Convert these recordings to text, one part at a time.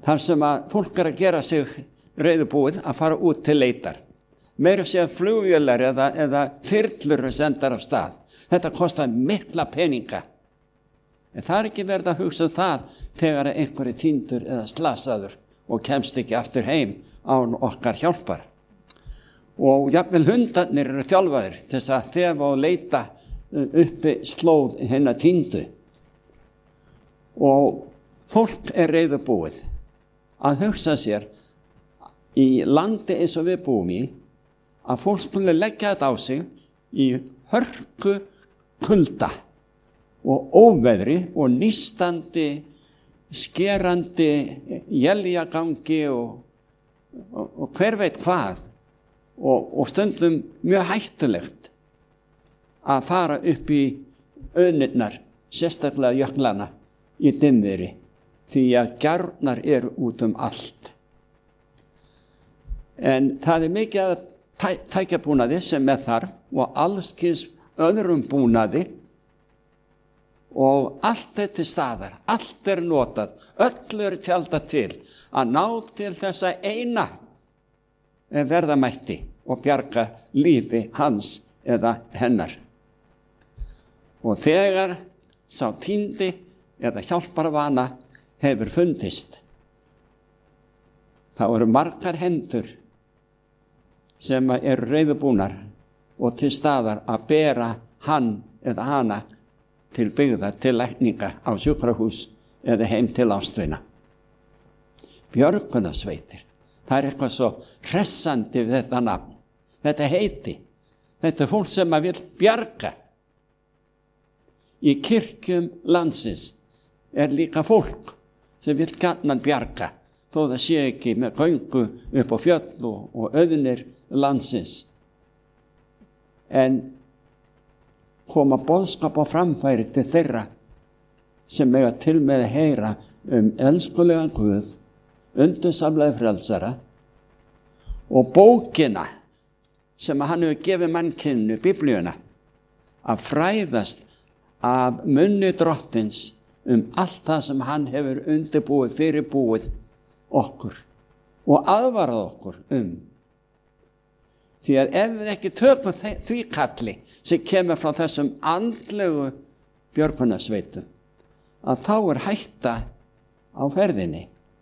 þar sem að fólk að gera sig reiðubúið að fara út til leitar. Meira segja flugvélar eða þyrlur sendar af stað. Þetta kostar mikla peninga. En það ekki verið að hugsa það þegar einhverju týndur eða slasaður og kemst ekki aftur heim án okkar hjálpar. Og jafnvel hundarnir eru þjálfaðir til þess að þefa og leita uppi slóð hinna týndu. Og fólk reiðubúið að hugsa sér í landi eins og við búum í, að fólk skulle leggja þetta á sig í hörku kulda og óveðri og nístandi, skerandi éljagangi og hver veit hvað og stundum mjög hættulegt að fara upp í auðnirnar, sérstaklega jöklana í dimmviðri, því að gjárnar eru út allt. En það mikið af tækjabúnaði sem þarf og allskyns öðrum búnaði og allt til staðar, allt notað, öll tjaldað til að ná til þessa eina verða mætti og bjarga lífi hans eða hennar. Og þegar sá týndi eða hjálparvana hefur fundist, þá eru margar hendur sem eru reiðubúnar og til staðar að bera hann eða hana til byggða, til lækninga á sjúkrahús eða heim til ástvina. Björgunarsveitir, það eitthvað svo hressandi við þetta nafn, þetta heiti, þetta fólk sem að vil bjarga. Í kirkjum landsins líka fólk sem vil gjarnan bjarga, þó það sé ekki með göngu upp á fjöll og auðnir landsins. En koma boðskap á framfæri til þeirra sem eiga til með að heyra elskulegan Guð, undursamlega frelsara og bókina sem hann hefur gefið mannkyninu, Biblíuna, að fræðast af munni Drottins allt það sem hann hefur undirbúið, fyrirbúið okkur og aðvarað okkur Því að ef við ekki tökum því kalli sem kemur frá þessum andlegu björgunarsveitum, að þá hætta á ferðinni.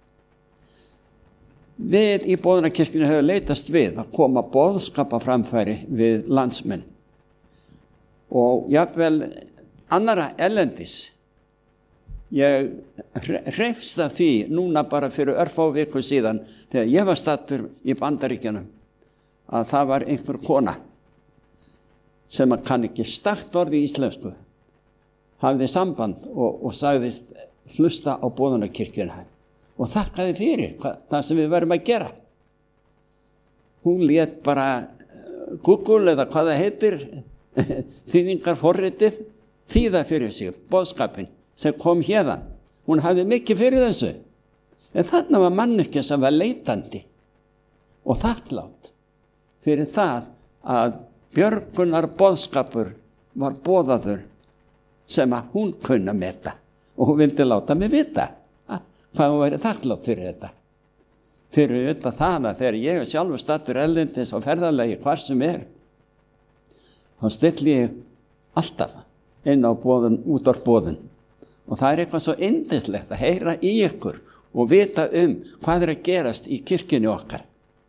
Við í Boðunarkirkjunni höfum leitast við að koma boðskap á framfæri við landsmenn og jafnvel annara erlendis. Ég hreifst af því núna bara fyrir örfá viku síðan þegar ég var staddur í Bandaríkjunum að það var einhver kona sem kann ekki stakt orði í íslensku, hafði samband og sagðist hlusta á Boðunarkirkjuna og þakkaði fyrir það sem við verðum að gera. Hún lét bara Google eða hvað það heitir, þýðingarforritið, þýða fyrir sig boðskapin sem kom hérðan. Hún hafði mikið fyrir þessu. En þarna var manneskja sem var leitandi og þakklátt fyrir það að björgunar boðskapur var boðaður sem að hún kunna meta og hún vildi láta mig vita hvað hún væri þakklátt fyrir þetta. Fyrir þetta það að þegar ég sjálfur staddur erlendis og ferðalagi hvar sem þá stilli ég alltaf inn á útvarpsboðun og það eitthvað svo yndislegt að heyra í ykkur og vita hvað að gerast í kirkjunni okkar.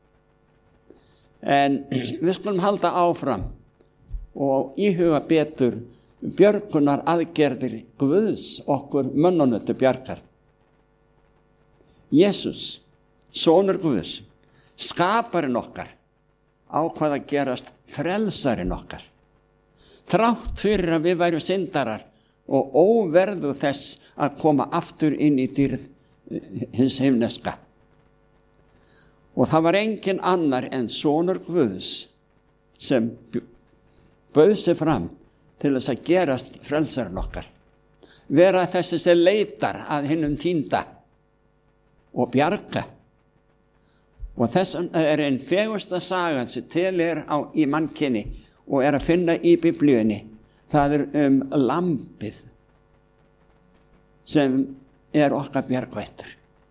En við skulum halda áfram og íhuga betur björgunar aðgerðir Guðs okkur mönnunum til bjargar. Jesús, sonur Guðs, skaparinn okkar, ákvað að gerast frelsarinn okkar. Þrátt fyrir að við værum syndarar og óverðu þess að koma aftur inn í dýrð hins himneska. Og það var engin annar en sonur Guðs sem bauð sig fram til þess að gerast frelsarinn okkar. Vera þessi sem leitar að hinum týnda og bjarga. Og þess ein fegursta saga sem til í mannkyni og að finna í Biblíunni. Það lambið sem okkar bjargvættur.